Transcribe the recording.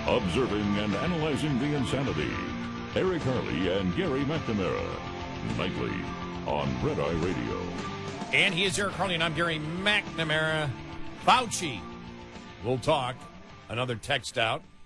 Observing and analyzing the insanity. Eric Harley and Gary McNamara. Nightly on Red Eye Radio. And he is Eric Harley, and I'm Gary McNamara. Fauci. We'll talk. Another text out.